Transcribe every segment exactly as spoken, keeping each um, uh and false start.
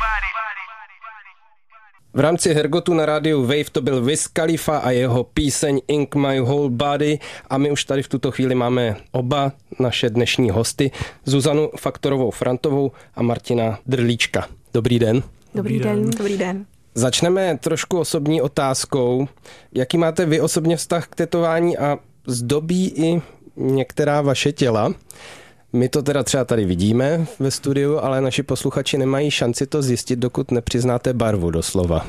V rámci Hergotu na rádiu Wave to byl Wiz Khalifa a jeho píseň Ink My Whole Body a my už tady v tuto chvíli máme oba naše dnešní hosty, Zuzanu Faktorovou-Frantovou a Martina Drlíčka. Dobrý den. Dobrý den. Dobrý den. Začneme trošku osobní otázkou. Jaký máte vy osobně vztah k tetování a zdobí i některá vaše těla? My to teda třeba tady vidíme ve studiu, ale naši posluchači nemají šanci to zjistit, dokud nepřiznáte barvu doslova.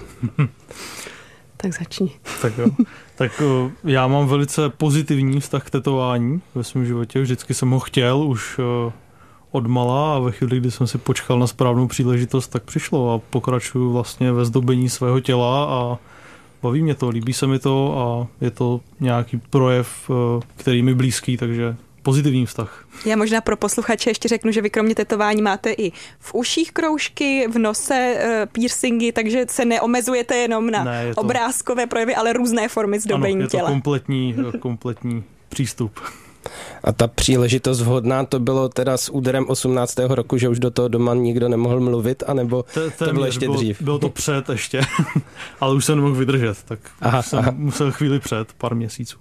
Tak začni. Tak jo. Tak já mám velice pozitivní vztah k tetování ve svém životě. Vždycky jsem ho chtěl už od mala a ve chvíli, kdy jsem si počkal na správnou příležitost, tak přišlo a pokračuju vlastně ve zdobení svého těla a baví mě to, líbí se mi to a je to nějaký projev, který mi blízký, takže pozitivní vztah. Já možná pro posluchače ještě řeknu, že vy kromě tetování máte i v uších kroužky, v nose piercingy, takže se neomezujete jenom na ne, to... obrázkové projevy, ale různé formy zdobení ano, je to těla. kompletní, kompletní přístup. A ta příležitost vhodná, to bylo teda s úderem osmnáctého roku, že už do toho doma nikdo nemohl mluvit, anebo Te, to bylo ještě bylo, dřív? Bylo to před ještě, ale už jsem nemohl vydržet, tak aha, jsem aha. musel chvíli před, pár měsíců.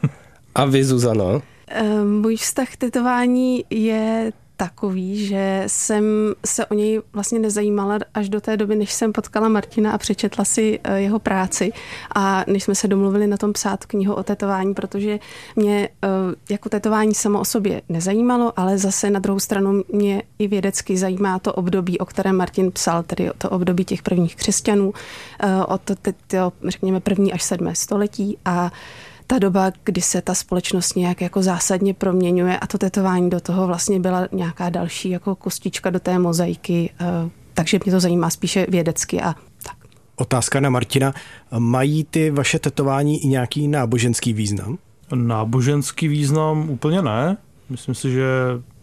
A vy, Zuzano? Můj vztah k tetování je takový, že jsem se o něj vlastně nezajímala až do té doby, než jsem potkala Martina a přečetla si jeho práci a než jsme se domluvili na tom psát knihu o tetování, protože mě jako tetování samo o sobě nezajímalo, ale zase na druhou stranu mě i vědecky zajímá to období, o kterém Martin psal, tedy to období těch prvních křesťanů, o to, to řekněme první až sedmé století a ta doba, kdy se ta společnost nějak jako zásadně proměňuje a to tetování do toho vlastně byla nějaká další jako kostička do té mozaiky, takže mě to zajímá spíše vědecky a tak. Otázka na Martina. Mají ty vaše tetování i nějaký náboženský význam? Náboženský význam úplně ne. Myslím si, že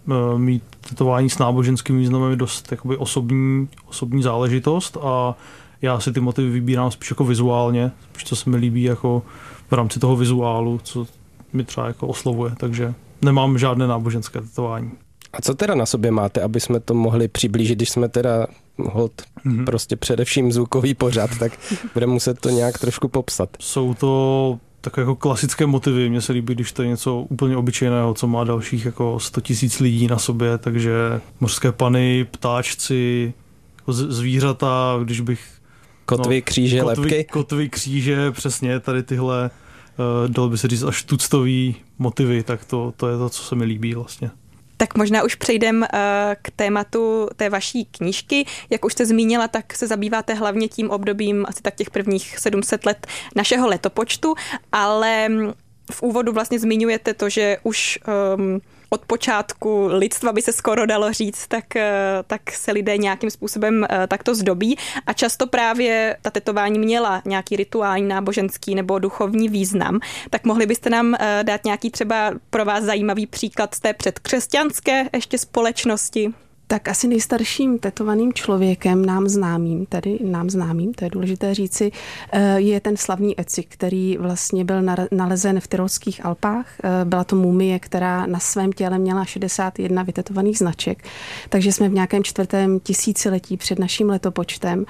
mít tetování s náboženským významem je dost jakoby osobní, osobní záležitost a já si ty motivy vybírám spíš jako vizuálně, spíš co se mi líbí jako v rámci toho vizuálu, co mi třeba jako oslovuje, takže nemám žádné náboženské tetování. A co teda na sobě máte, aby jsme to mohli přiblížit, když jsme teda hold mm-hmm. prostě především zvukový pořad, tak budeme muset to nějak trošku popsat. Jsou to takové jako klasické motivy, mně se líbí, když to je něco úplně obyčejného, co má dalších jako sto tisíc lidí na sobě, takže mořské pany, ptáčci, jako zvířata, když bych Kotvy, no, kříže, kotvy, lepky? Kotvy, kříže, přesně, tady tyhle, uh, dalo by se říct, až tuctový motivy, tak to, to je to, co se mi líbí vlastně. Tak možná už přejdem uh, k tématu té vaší knížky. Jak už jste zmínila, tak se zabýváte hlavně tím obdobím asi tak těch prvních sedm set let našeho letopočtu, ale v úvodu vlastně zmiňujete to, že už um, od počátku lidstva by se skoro dalo říct, tak, tak se lidé nějakým způsobem takto zdobí a často právě ta tetování měla nějaký rituální, náboženský nebo duchovní význam. Tak mohli byste nám dát nějaký třeba pro vás zajímavý příklad z té předkřesťanské ještě společnosti? Tak asi nejstarším tetovaným člověkem, nám známým, tedy nám známým, to je důležité říci, je ten slavný Eci, který vlastně byl nalezen v Tyrolských Alpách. Byla to mumie, která na svém těle měla šedesát jedna vytetovaných značek, takže jsme v nějakém čtvrtém tisíciletí před naším letopočtem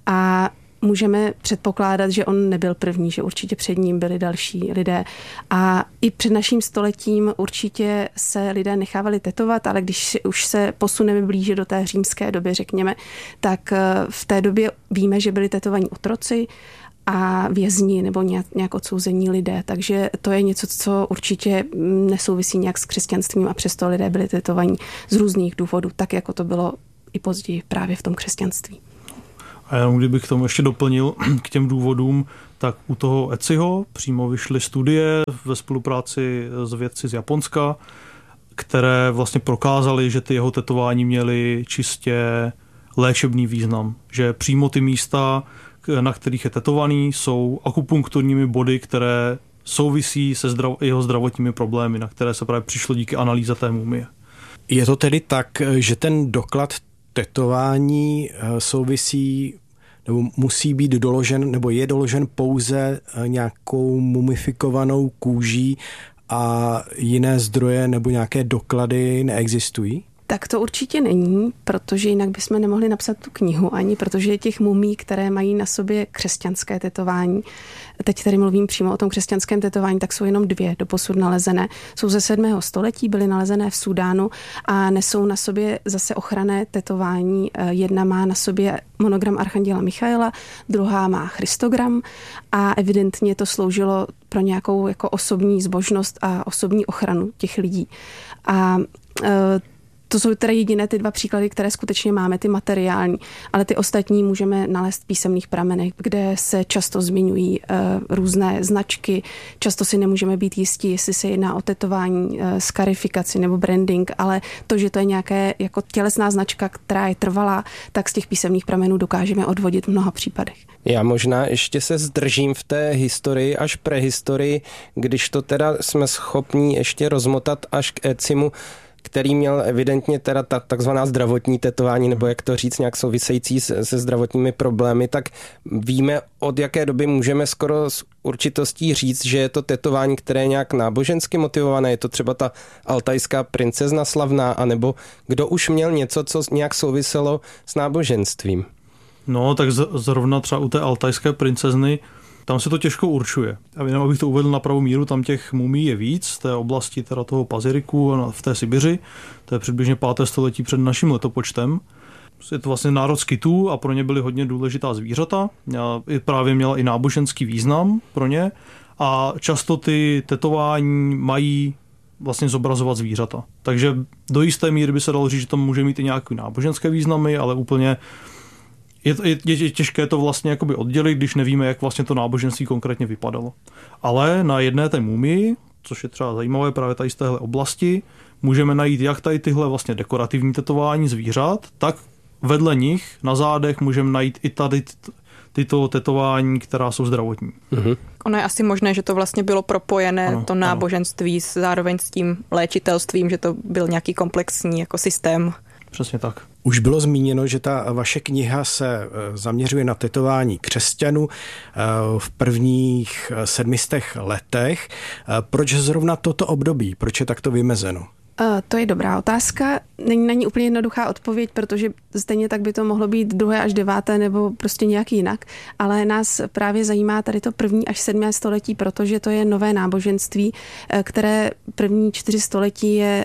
a můžeme předpokládat, že on nebyl první, že určitě před ním byli další lidé. A i před naším stoletím určitě se lidé nechávali tetovat, ale když už se posuneme blíže do té římské doby, řekněme, tak v té době víme, že byli tetovaní otroci a vězni nebo nějak odsouzení lidé. Takže to je něco, co určitě nesouvisí nějak s křesťanstvím a přesto lidé byli tetovaní z různých důvodů, tak jako to bylo i později právě v tom křesťanství. A jenom kdybych k tomu ještě doplnil k těm důvodům, tak u toho Eciho přímo vyšly studie ve spolupráci s vědci z Japonska, které vlastně prokázaly, že ty jeho tetování měly čistě léčebný význam. Že přímo ty místa, na kterých je tetovaný, jsou akupunkturními body, které souvisí se zdrav- jeho zdravotními problémy, na které se právě přišlo díky analýze té mumie. Je to tedy tak, že ten doklad tetování souvisí nebo musí být doložen, nebo je doložen pouze nějakou mumifikovanou kůží a jiné zdroje nebo nějaké doklady neexistují? Tak to určitě není, protože jinak bychom nemohli napsat tu knihu ani, protože těch mumí, které mají na sobě křesťanské tetování, teď tady mluvím přímo o tom křesťanském tetování, tak jsou jenom dvě doposud nalezené. Jsou ze sedmého století, byly nalezené v Súdánu a nesou na sobě zase ochranné tetování. Jedna má na sobě monogram archanděla Michaela, druhá má Christogram a evidentně to sloužilo pro nějakou jako osobní zbožnost a osobní ochranu těch lidí. A e, to jsou teda jediné ty dva příklady, které skutečně máme, ty materiální, ale ty ostatní můžeme nalézt v písemných pramenech, kde se často zmiňují uh, různé značky, často si nemůžeme být jistí, jestli se jedná o tetování, uh, skarifikaci nebo branding, ale to, že to je nějaké jako tělesná značka, která je trvalá, tak z těch písemných pramenů dokážeme odvodit v mnoha případech. Já možná ještě se zdržím v té historii až prehistorii, když to teda jsme schopní ještě rozmotat až k Ecimu, který měl evidentně teda ta takzvaná zdravotní tetování, nebo jak to říct, nějak související se, se zdravotními problémy, tak víme, od jaké doby můžeme skoro s určitostí říct, že je to tetování, které je nějak nábožensky motivované. Je to třeba ta altajská princezna slavná, anebo kdo už měl něco, co nějak souviselo s náboženstvím? No, tak z- zrovna třeba u té altajské princezny tam se to těžko určuje. A jenom abych to uvedl na pravou míru, tam těch mumí je víc, z té oblasti teda toho Paziriku v té Sibiři, to je přibližně páté století před naším letopočtem. Je to vlastně národ Skytů a pro ně byly hodně důležitá zvířata, právě měla i náboženský význam pro ně a často ty tetování mají vlastně zobrazovat zvířata. Takže do jisté míry by se dalo říct, že tam může mít i nějaké náboženské významy, ale úplně Je, je, je těžké to vlastně jakoby oddělit, když nevíme, jak vlastně to náboženství konkrétně vypadalo. Ale na jedné té mumii, což je třeba zajímavé právě tady z téhle oblasti, můžeme najít jak tady tyhle vlastně dekorativní tetování zvířat, tak vedle nich na zádech můžeme najít i tady tyto tetování, která jsou zdravotní. Mhm. Ono je asi možné, že to vlastně bylo propojené, ano, to náboženství ano. zároveň s tím léčitelstvím, že to byl nějaký komplexní jako systém. Přesně tak. Už bylo zmíněno, že ta vaše kniha se zaměřuje na tetování křesťanů v prvních sedmistech letech. Proč zrovna toto období? Proč je takto vymezeno? To je dobrá otázka. Není na ní úplně jednoduchá odpověď, protože stejně tak by to mohlo být druhé až deváté nebo prostě nějak jinak. Ale nás právě zajímá tady to první až sedmé století, protože to je nové náboženství, které první čtyři století je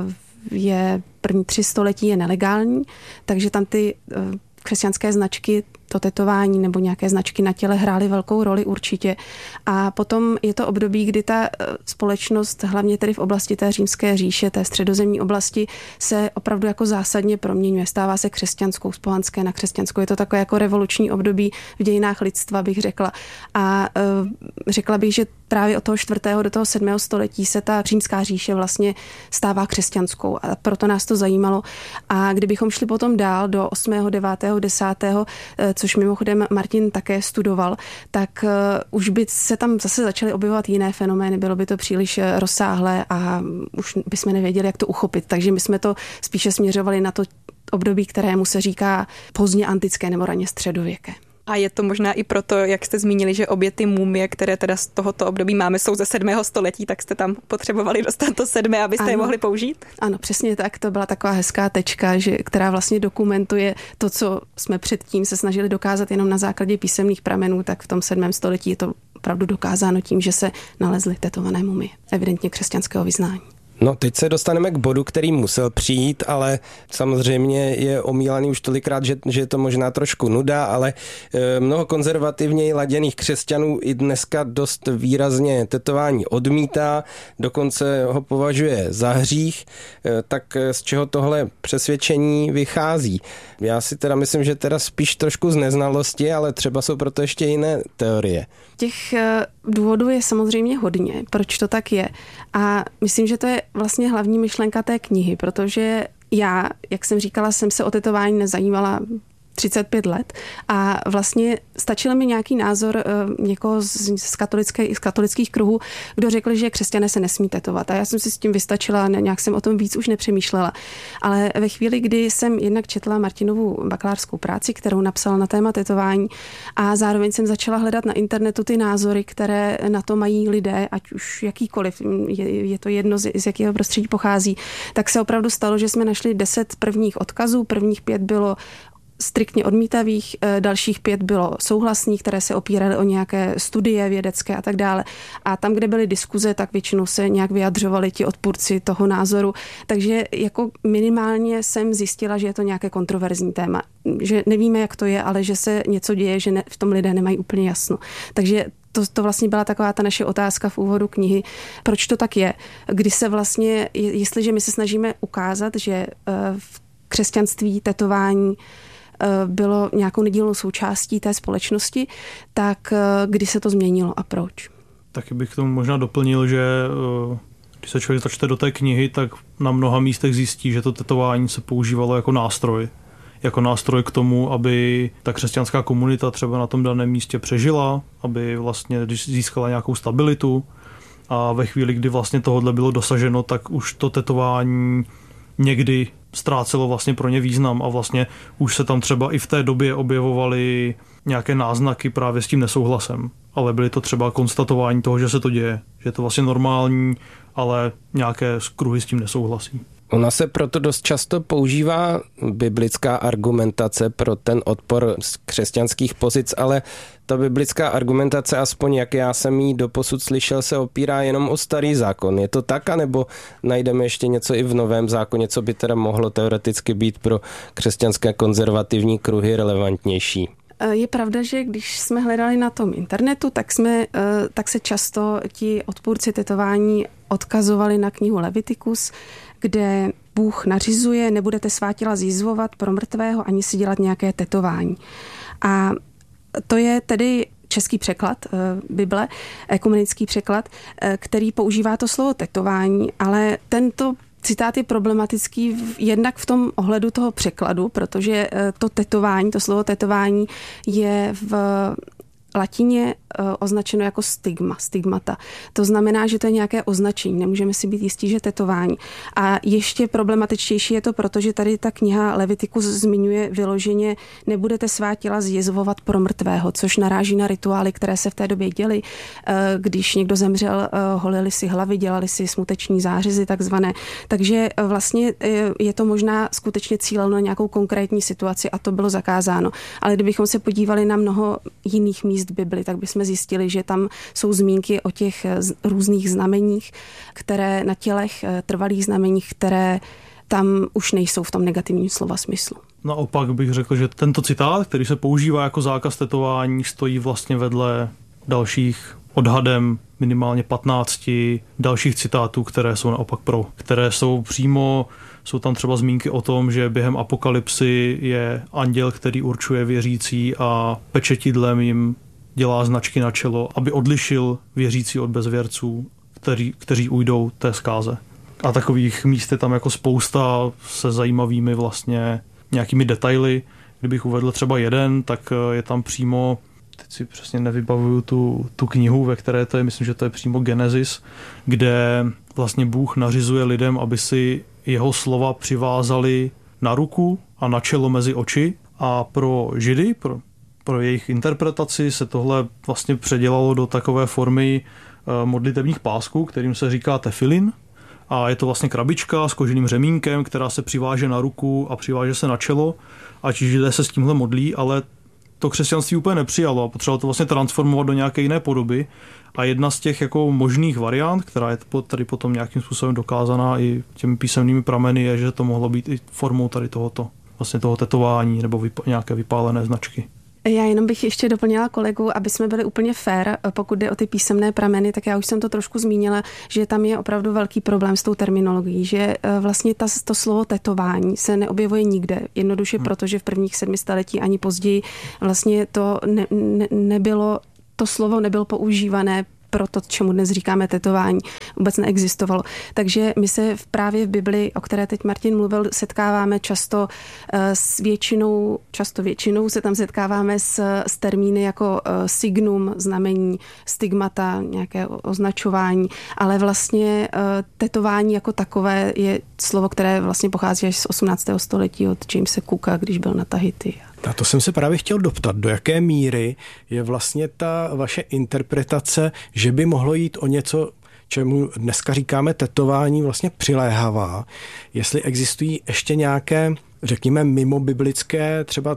je první tři století je nelegální, takže tam ty křesťanské značky, to tetování nebo nějaké značky na těle hrály velkou roli určitě. A potom je to období, kdy ta společnost, hlavně tedy v oblasti té římské říše, té středozemní oblasti, se opravdu jako zásadně proměňuje. Stává se křesťanskou, z pohanské na křesťanskou. Je to takové jako revoluční období v dějinách lidstva, bych řekla. A uh, řekla bych, že právě od toho čtvrtého do toho sedmého století se ta římská říše vlastně stává křesťanskou. A proto nás to zajímalo. A kdybychom šli potom dál do osmého, devátého, desátého, což mimochodem Martin také studoval, tak už by se tam zase začaly objevovat jiné fenomény, bylo by to příliš rozsáhlé a už bychom nevěděli, jak to uchopit. Takže my jsme to spíše směřovali na to období, kterému se říká pozdně antické nebo raně středověké. A je to možná i proto, jak jste zmínili, že obě ty mumie, které teda z tohoto období máme, jsou ze sedmého století, tak jste tam potřebovali dostat to sedmé, abyste ano. je mohli použít? Ano, přesně tak. To byla taková hezká tečka, že, která vlastně dokumentuje to, co jsme předtím se snažili dokázat jenom na základě písemných pramenů, tak v tom sedmém století je to opravdu dokázáno tím, že se nalezly tetované mumie, evidentně křesťanského vyznání. No, teď se dostaneme k bodu, který musel přijít, ale samozřejmě je omílaný už tolikrát, že, že je to možná trošku nuda, ale e, mnoho konzervativněji laděných křesťanů i dneska dost výrazně tetování odmítá, dokonce ho považuje za hřích, e, tak z čeho tohle přesvědčení vychází? Já si teda myslím, že teda spíš trošku z neznalosti, ale třeba jsou proto ještě jiné teorie. Těch důvodů je samozřejmě hodně, proč to tak je. A myslím, že to je vlastně hlavní myšlenka té knihy, protože já, jak jsem říkala, jsem se o tetování nezajímala třicet pět let a vlastně stačil mi nějaký názor někoho z, z, katolické, z katolických kruhů, kdo řekl, že křesťané se nesmí tetovat. A já jsem si s tím vystačila, nějak jsem o tom víc už nepřemýšlela. Ale ve chvíli, kdy jsem jednak četla Martinovu bakalářskou práci, kterou napsal na téma tetování a zároveň jsem začala hledat na internetu ty názory, které na to mají lidé, ať už jakýkoliv, je, je to jedno, z, z jakého prostředí pochází, tak se opravdu stalo, že jsme našli deset prvních odkazů, prvních pět bylo striktně odmítavých, dalších pět bylo souhlasných, které se opíraly o nějaké studie vědecké a tak dále. A tam, kde byly diskuze, tak většinou se nějak vyjadřovali ti odpůrci toho názoru. Takže jako minimálně jsem zjistila, že je to nějaké kontroverzní téma. Že nevíme, jak to je, ale že se něco děje, že ne, v tom lidé nemají úplně jasno. Takže To, to vlastně byla taková ta naše otázka v úvodu knihy, proč to tak je. Kdy se vlastně, jestliže my se snažíme ukázat, že v křesťanství tetování bylo nějakou nedílnou součástí té společnosti, tak kdy se to změnilo a proč? Taky bych k tomu možná doplnil, že když se člověk začte do té knihy, tak na mnoha místech zjistí, že to tetování se používalo jako nástroj. Jako nástroj k tomu, aby ta křesťanská komunita třeba na tom daném místě přežila, aby vlastně získala nějakou stabilitu. A ve chvíli, kdy vlastně tohodle bylo dosaženo, tak už to tetování někdy ztrácelo vlastně pro ně význam a vlastně už se tam třeba i v té době objevovaly nějaké náznaky právě s tím nesouhlasem. Ale byly to třeba konstatování toho, že se to děje, že je to vlastně normální, ale nějaké kruhy s tím nesouhlasí. Ona se proto dost často používá biblická argumentace pro ten odpor z křesťanských pozic, ale ta biblická argumentace, aspoň jak já jsem ji doposud slyšel, se opírá jenom o starý zákon. Je to tak, anebo najdeme ještě něco i v novém zákoně, co by teda mohlo teoreticky být pro křesťanské konzervativní kruhy relevantnější? Je pravda, že když jsme hledali na tom internetu, tak, jsme, tak se často ti odpůrci tetování odkazovali na knihu Levitikus, kde Bůh nařizuje, nebudete svá těla zjizvovat pro mrtvého ani si dělat nějaké tetování. A to je tedy český překlad Bible, ekumenický překlad, který používá to slovo tetování, ale tento citát je problematický jednak v tom ohledu toho překladu, protože to tetování, to slovo tetování je v latině označeno jako stigma, stigmata. To znamená, že to je nějaké označení, nemůžeme si být jistí, že tetování. A ještě problematičtější je to, protože tady ta kniha Levitikus zmiňuje vyloženě nebudete svá těla zjizvovat pro mrtvého, což naráží na rituály, které se v té době děly. Když někdo zemřel, holili si hlavy, dělali si smuteční zářezy takzvané. Takže vlastně je to možná skutečně cíleno na nějakou konkrétní situaci a to bylo zakázáno. Ale kdybychom se podívali na mnoho jiných míst v Bibli, tak bychom zjistili, že tam jsou zmínky o těch různých znameních, které na tělech, trvalých znameních, které tam už nejsou v tom negativním slova smyslu. Naopak bych řekl, že tento citát, který se používá jako zákaz tetování, stojí vlastně vedle dalších odhadem minimálně patnácti dalších citátů, které jsou naopak pro, které jsou přímo, jsou tam třeba zmínky o tom, že během apokalypsy je anděl, který určuje věřící a pečetidlem jim dělá značky na čelo, aby odlišil věřící od bezvěrců, kteří, kteří ujdou té zkáze. A takových míst je tam jako spousta se zajímavými vlastně nějakými detaily. Kdybych uvedl třeba jeden, tak je tam přímo, teď si přesně nevybavuju tu, tu knihu, ve které to je, myslím, že to je přímo Genesis, kde vlastně Bůh nařizuje lidem, aby si jeho slova přivázali na ruku a na čelo mezi oči. A pro Židy, pro, pro jejich interpretaci se tohle vlastně předělalo do takové formy modlitevních pásků, kterým se říká tefilin. A je to vlastně krabička s koženým řemínkem, která se přiváže na ruku a přiváže se na čelo. A Židé se s tímhle modlí, ale to křesťanství úplně nepřijalo a potřebovalo to vlastně transformovat do nějaké jiné podoby. A jedna z těch jako možných variant, která je tady potom nějakým způsobem dokázaná i těmi písemnými prameny, je, že to mohlo být i formou tady tohoto, vlastně toho tetování nebo vyp- nějaké vypálené značky. Já jenom bych ještě doplnila kolegu, aby jsme byli úplně fair, pokud jde o ty písemné prameny, tak já už jsem to trošku zmínila, že tam je opravdu velký problém s tou terminologií, že vlastně ta, to slovo tetování se neobjevuje nikde, jednoduše hmm. protože v prvních sedmi staletí ani později vlastně to ne, ne, nebylo, to slovo nebylo používané pro to, čemu dnes říkáme tetování, vůbec neexistovalo. Takže my se v právě v Bibli, o které teď Martin mluvil, setkáváme často s většinou, často většinou se tam setkáváme s, s termíny jako signum, znamení, stigmata, nějaké označování, ale vlastně tetování jako takové je slovo, které vlastně pochází až z osmnáctého století od Jamese Cooka, když byl na Tahiti. A to jsem se právě chtěl doptat, do jaké míry je vlastně ta vaše interpretace, že by mohlo jít o něco, čemu dneska říkáme tetování, vlastně přiléhavá. Jestli existují ještě nějaké, řekněme, mimo biblické, třeba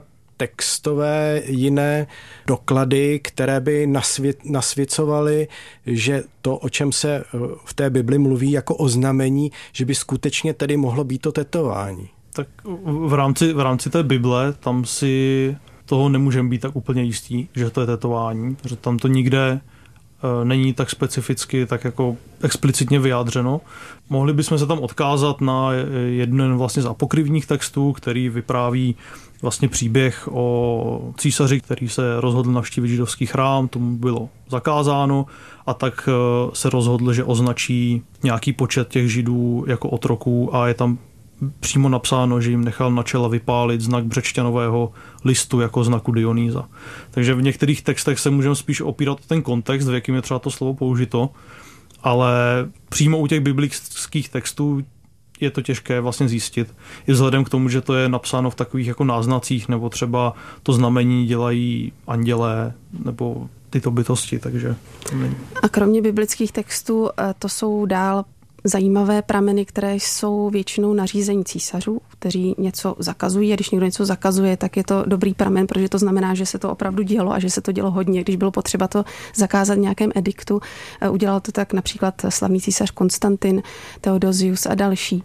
textové jiné doklady, které by nasvět, nasvěcovaly, že to, o čem se v té Bibli mluví jako o znamení, že by skutečně tedy mohlo být to tetování. Tak v rámci, v rámci té Bible tam si toho nemůžeme být tak úplně jistí, že to je tetování, že tam to nikde není tak specificky, tak jako explicitně vyjádřeno. Mohli bychom se tam odkázat na jeden vlastně z apokryfních textů, který vypráví vlastně příběh o císaři, který se rozhodl navštívit židovský chrám, tomu bylo zakázáno a tak se rozhodl, že označí nějaký počet těch židů jako otroků a je tam přímo napsáno, že jim nechal na čele vypálit znak břečťanového listu jako znaku Dionýza. Takže v některých textech se můžeme spíš opírat ten kontext, v jakým je třeba to slovo použito, ale přímo u těch biblických textů je to těžké vlastně zjistit. I vzhledem k tomu, že to je napsáno v takových jako náznacích, nebo třeba to znamení dělají andělé, nebo tyto bytosti, takže... A kromě biblických textů to jsou dál zajímavé prameny, které jsou většinou nařízení císařů, kteří něco zakazují a když někdo něco zakazuje, tak je to dobrý pramen, protože to znamená, že se to opravdu dělo a že se to dělo hodně. Když bylo potřeba to zakázat v nějakém ediktu, udělal to tak například slavný císař Konstantin, Theodosius a další.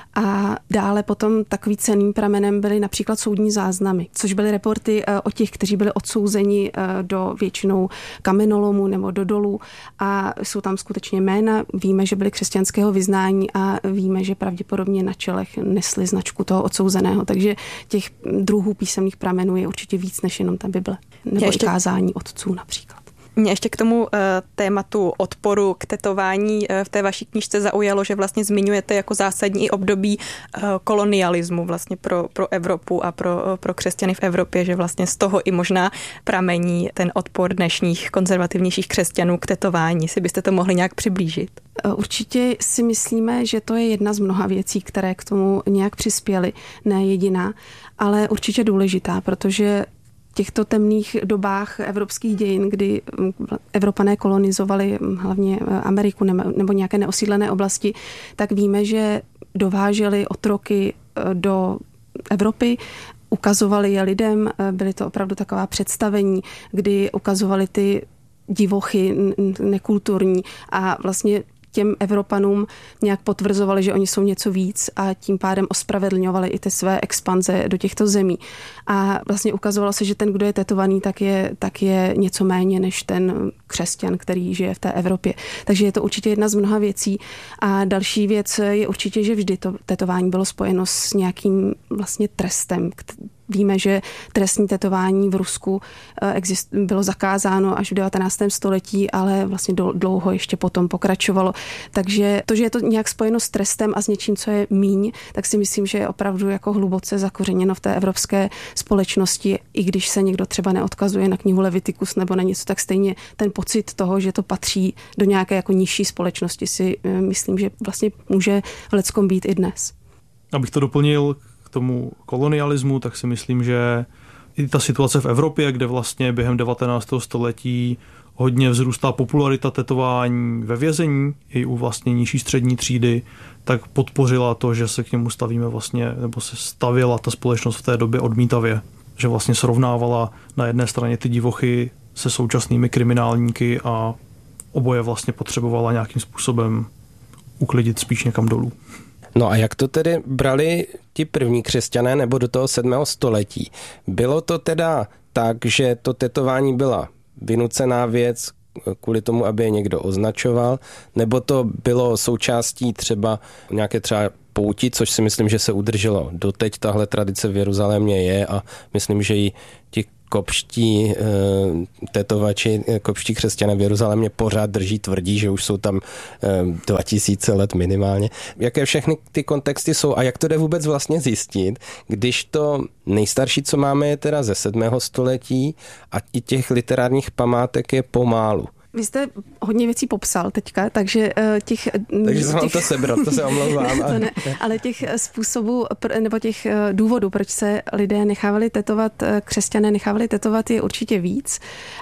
A dále potom takový cenným pramenem byly například soudní záznamy, což byly reporty o těch, kteří byli odsouzeni do většinou kamenolomu nebo do dolů a jsou tam skutečně jména. Víme, že byli křesťanského vyznání a víme, že pravděpodobně na čelech nesli značku toho odsouzeného. Takže těch druhů písemných pramenů je určitě víc než jenom ta Bible. Nebo ještě... i kázání otců například. Mě ještě k tomu uh, tématu odporu k tetování uh, v té vaší knížce zaujalo, že vlastně zmiňujete jako zásadní období uh, kolonialismu vlastně pro, pro Evropu a pro, uh, pro křesťany v Evropě, že vlastně z toho i možná pramení ten odpor dnešních konzervativnějších křesťanů k tetování. Si byste to mohli nějak přiblížit? Určitě si myslíme, že to je jedna z mnoha věcí, které k tomu nějak přispěly, ne jediná, ale určitě důležitá, protože v těchto temných dobách evropských dějin, kdy Evropané kolonizovali hlavně Ameriku nebo nějaké neosídlené oblasti, tak víme, že dováželi otroky do Evropy, ukazovali je lidem, byly to opravdu taková představení, kdy ukazovali ty divochy nekulturní a vlastně těm Evropanům nějak potvrzovali, že oni jsou něco víc a tím pádem ospravedlňovali i ty své expanze do těchto zemí. A vlastně ukazovalo se, že ten, kdo je tetovaný, tak je, tak je něco méně než ten křesťan, který žije v té Evropě. Takže je to určitě jedna z mnoha věcí. A další věc je určitě, že vždy to tetování bylo spojeno s nějakým vlastně trestem. Víme, že trestní tetování v Rusku bylo zakázáno až v devatenáctém století, ale vlastně dlouho ještě potom pokračovalo. Takže to, že je to nějak spojeno s trestem a s něčím, co je míň, tak si myslím, že je opravdu jako hluboce zakořeněno v té evropské společnosti, i když se někdo třeba neodkazuje na knihu Levitikus nebo na něco, tak stejně ten pocit toho, že to patří do nějaké jako nižší společnosti, si myslím, že vlastně může v leckom být i dnes. Abych to doplnil k tomu kolonialismu, tak si myslím, že i ta situace v Evropě, kde vlastně během devatenáctého století hodně vzrůstá popularita tetování ve vězení i u vlastně nižší střední třídy, tak podpořila to, že se k němu stavíme vlastně, nebo se stavila ta společnost v té době odmítavě. Že vlastně srovnávala na jedné straně ty divochy se současnými kriminálníky a oboje vlastně potřebovala nějakým způsobem uklidit spíš někam dolů. No a jak to tedy brali ti první křesťané nebo do toho sedmého století? Bylo to teda tak, že to tetování byla vynucená věc kvůli tomu, aby je někdo označoval, nebo to bylo součástí třeba nějaké třeba pouti, což si myslím, že se udrželo doteď, tahle tradice v Jeruzalémě je a myslím, že ji ti kopští e, tetovači, kopští křesťané v Jeruzalémě pořád drží, tvrdí, že už jsou tam dva tisíce let minimálně. Jaké všechny ty kontexty jsou a jak to jde vůbec vlastně zjistit, když to nejstarší, co máme, je teda ze sedmého století a i těch literárních památek je pomálu. Vy jste hodně věcí popsal teďka, takže těch... Takže jsem vám to sebral, to se omlouvám. to ne, ale těch způsobů, nebo těch důvodů, proč se lidé nechávali tetovat, křesťané nechávali tetovat, je určitě víc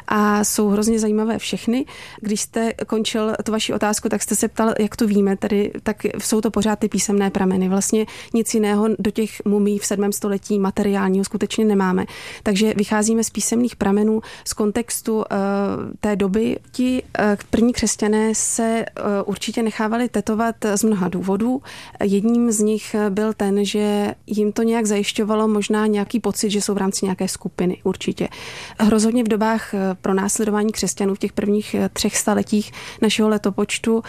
a jsou hrozně zajímavé všechny. Když jste končil tu vaši otázku, tak jste se ptal, jak to víme, tady, tak jsou to pořád ty písemné prameny. Vlastně nic jiného do těch mumí v sedmém století materiálního skutečně nemáme. Takže vycházíme z písemných pramenů, z kontextu uh, té doby. Ti první křesťané se určitě nechávali tetovat z mnoha důvodů. Jedním z nich byl ten, že jim to nějak zajišťovalo možná nějaký pocit, že jsou v rámci nějaké skupiny určitě. Rozhodně v dobách pronásledování křesťanů v těch prvních třech staletích našeho letopočtu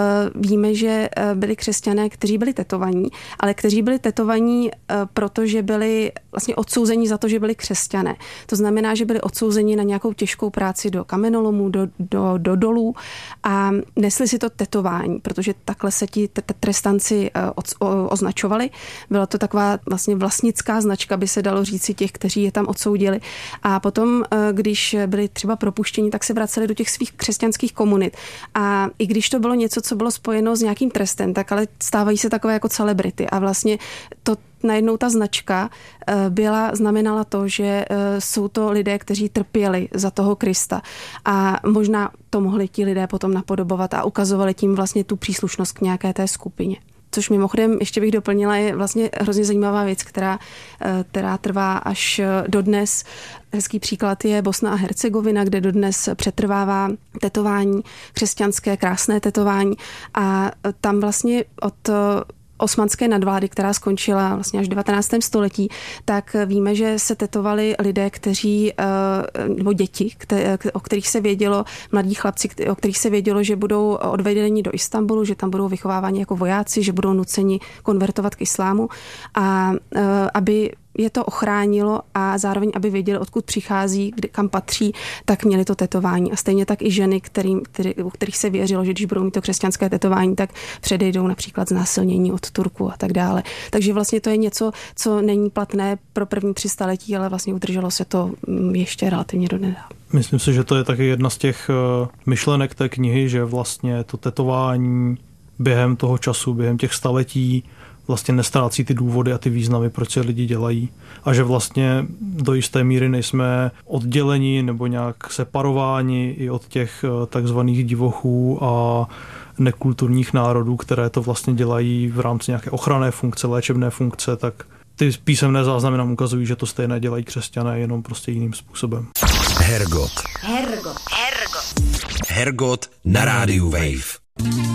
víme, že byli křesťané, kteří byli tetovaní, ale kteří byli tetovaní, protože byli vlastně odsouzeni za to, že byli křesťané. To znamená, že byli odsouzeni na nějakou těžkou práci do kamenolomů, do, do do dolů a nesli si to tetování, protože takhle se ti trestanci označovali. Byla to taková vlastně vlastnická značka, by se dalo říci, těch, kteří je tam odsoudili. A potom, když byli třeba propuštěni, tak se vraceli do těch svých křesťanských komunit. A i když to bylo něco, co bylo spojeno s nějakým trestem, tak ale stávají se takové jako celebrity. A vlastně to najednou ta značka byla, znamenala to, že jsou to lidé, kteří trpěli za toho Krista a možná to mohli ti lidé potom napodobovat a ukazovali tím vlastně tu příslušnost k nějaké té skupině. Což mimochodem, ještě bych doplnila, je vlastně hrozně zajímavá věc, která, která trvá až dodnes. Hezký příklad je Bosna a Hercegovina, kde dodnes přetrvává tetování, křesťanské, krásné tetování a tam vlastně od osmanské nadvlády, která skončila vlastně až v devatenáctém století, tak víme, že se tetovali lidé, kteří, nebo děti, o kterých se vědělo, mladí chlapci, o kterých se vědělo, že budou odvedeni do Istanbulu, že tam budou vychováváni jako vojáci, že budou nuceni konvertovat k islámu a aby je to ochránilo a zároveň, aby věděli, odkud přichází, kdy, kam patří, tak měli to tetování. A stejně tak i ženy, kterým, který, u kterých se věřilo, že když budou mít to křesťanské tetování, tak předejdou například znásilnění od Turku a tak dále. Takže vlastně to je něco, co není platné pro první tři staletí, ale vlastně udrželo se to ještě relativně dodnedávna. Myslím si, že to je taky jedna z těch myšlenek té knihy, že vlastně to tetování během toho času, během těch staletí vlastně nestrácí ty důvody a ty významy, proč se lidi dělají. A že vlastně do jisté míry nejsme odděleni nebo nějak separováni i od těch takzvaných divochů a nekulturních národů, které to vlastně dělají v rámci nějaké ochranné funkce, léčebné funkce, tak ty písemné záznamy nám ukazují, že to stejné dělají křesťané, jenom prostě jiným způsobem. Hergot. Hergot. Hergot. Hergot na rádiu Wave.